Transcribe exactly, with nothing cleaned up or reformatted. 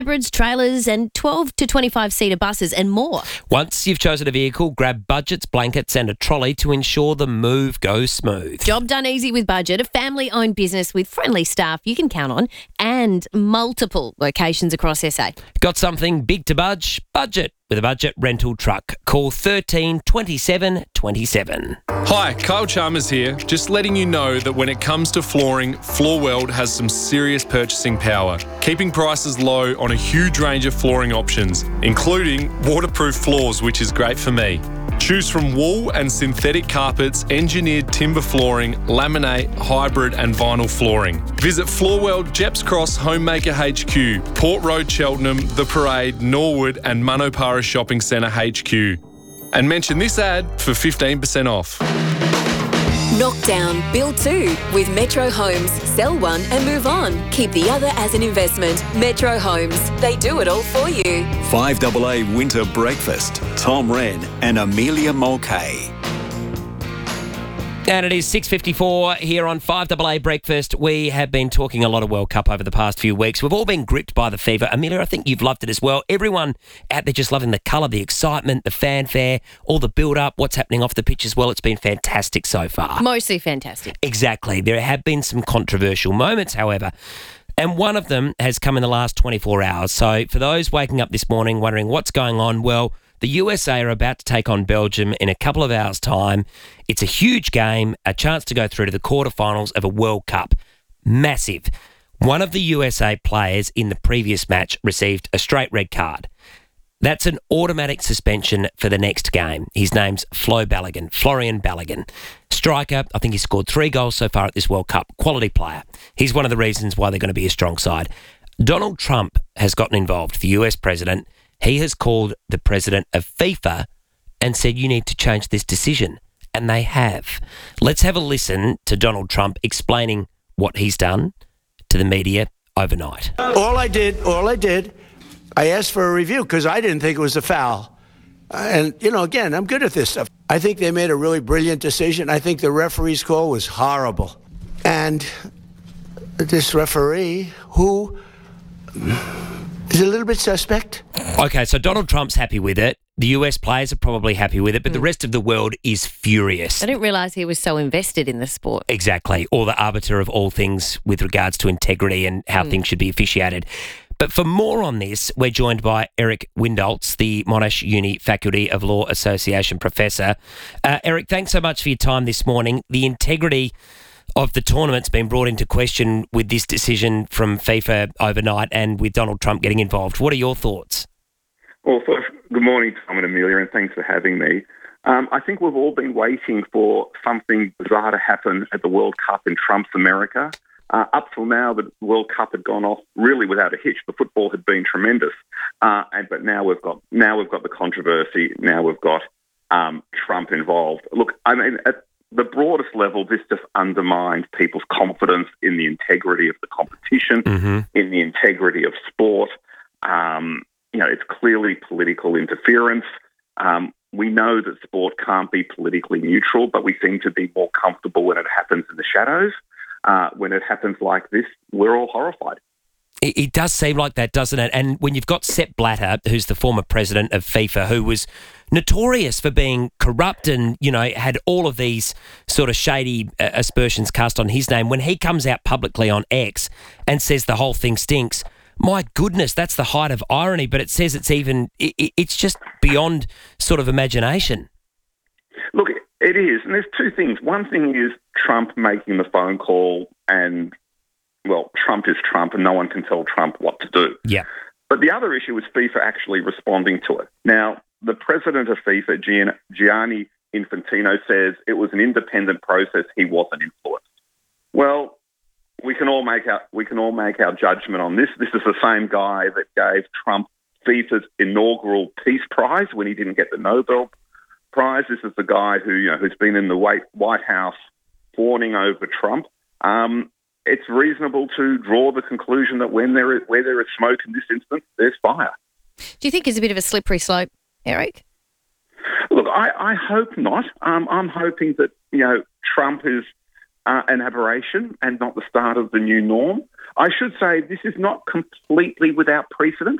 hybrids, trailers and twelve to twenty-five seater buses and more. Once you've chosen a vehicle, grab budgets, blankets and a trolley to ensure the move goes smooth. Job done easy with Budget, a family-owned business with friendly staff you can count on and multiple locations across S A. Got something big to budge? Budget with a budget rental truck. Call thirteen twenty-seven twenty-seven. Hi, Kyle Chalmers here. Just letting you know that when it comes to flooring, Floorworld has some serious purchasing power, keeping prices low on a huge range of flooring options, including waterproof floors, which is great for me. Choose from wool and synthetic carpets, engineered timber flooring, laminate, hybrid and vinyl flooring. Visit Floorworld, Jeps Cross, Homemaker H Q, Port Road, Cheltenham, The Parade, Norwood and Manopara Shopping Centre H Q. And mention this ad for fifteen percent off. Knock down, build two with Metro Homes. Sell one and move on. Keep the other as an investment. Metro Homes. They do it all for you. five A A Winter Breakfast. Tom Wren and Amelia Mulcahy. And it is six fifty-four here on five A A Breakfast. We have been talking a lot of World Cup over the past few weeks. We've all been gripped by the fever. Amelia, I think you've loved it as well. Everyone out there just loving the colour, the excitement, the fanfare, all the build-up, what's happening off the pitch as well. It's been fantastic so far. Mostly fantastic. Exactly. There have been some controversial moments, however. And one of them has come in the last twenty-four hours. So for those waking up this morning wondering what's going on, well, the U S A are about to take on Belgium in a couple of hours' time. It's a huge game, a chance to go through to the quarterfinals of a World Cup. Massive. One of the U S A players in the previous match received a straight red card. That's an automatic suspension for the next game. His name's Flo Balogun, Florian Balogun. Striker, I think he scored three goals so far at this World Cup. Quality player. He's one of the reasons why they're going to be a strong side. Donald Trump has gotten involved, the U S president. He has called the president of FIFA and said, you need to change this decision. And they have. Let's have a listen to Donald Trump explaining what he's done to the media overnight. All I did, all I did, I asked for a review because I didn't think it was a foul. And, you know, again, I'm good at this stuff. I think they made a really brilliant decision. I think the referee's call was horrible. And this referee, who is a little bit suspect. Okay, so Donald Trump's happy with it. The U S players are probably happy with it, but mm. the rest of the world is furious. I didn't realise he was so invested in the sport. Exactly, or the arbiter of all things with regards to integrity and how mm. things should be officiated. But for more on this, we're joined by Eric Windoltz, the Monash Uni Faculty of Law Association professor. Uh, Eric, thanks so much for your time this morning. The integrity of the tournament's been brought into question with this decision from FIFA overnight and with Donald Trump getting involved. What are your thoughts? Well, first, good morning, Tom and Amelia, and thanks for having me. Um, I think we've all been waiting for something bizarre to happen at the World Cup in Trump's America. Uh, up till now, the World Cup had gone off really without a hitch. The football had been tremendous, uh, and but now we've got now we've got the controversy. Now we've got um, Trump involved. Look, I mean, at the broadest level, this just undermines people's confidence in the integrity of the competition, mm-hmm. in the integrity of sport. Um, you know, it's clearly political interference. Um, we know that sport can't be politically neutral, but we seem to be more comfortable when it happens in the shadows. Uh, when it happens like this, we're all horrified. It, it does seem like that, doesn't it? And when you've got Sepp Blatter, who's the former president of FIFA, who was notorious for being corrupt and, you know, had all of these sort of shady uh, aspersions cast on his name, when he comes out publicly on X and says the whole thing stinks, my goodness, that's the height of irony, but it says it's even, it, it's just beyond sort of imagination. Look, it is, and there's two things. One thing is Trump making the phone call and, well, Trump is Trump and no one can tell Trump what to do. Yeah. But the other issue is FIFA actually responding to it. Now, the president of FIFA, Gian, Gianni Infantino, says it was an independent process. He wasn't influenced. Well, we can all make our we can all make our judgment on this. This is the same guy that gave Trump FIFA's inaugural Peace Prize when he didn't get the Nobel Prize. This is the guy who you know who's been in the White White House fawning over Trump. Um, it's reasonable to draw the conclusion that when there is where there is smoke in this instance, there's fire. Do you think it's a bit of a slippery slope, Eric? Look, I, I hope not. Um, I'm hoping that you know Trump is uh, an aberration and not the start of the new norm. I should say this is not completely without precedent.